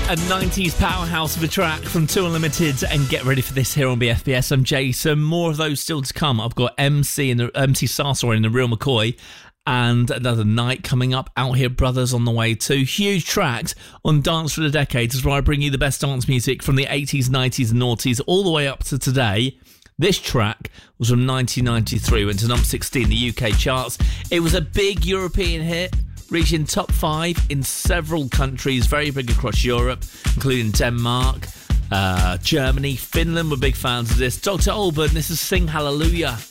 A 90s powerhouse of a track from Two Unlimited, and get ready for this here on BFBS. I'm Jason. More of those still to come. I've got MC Sarsour in the Real McCoy, and Another Night coming up. Out Here Brothers on the way too. Huge tracks on Dance for the Decades, is where I bring you the best dance music from the 80s, 90s and noughties all the way up to today. This track was from 1993, went to number 16 in the UK charts. It was a big European hit, reaching top 5 in several countries, very big across Europe, including Denmark, Germany, Finland were big fans of this. Dr. Alban, this is Sing Hallelujah.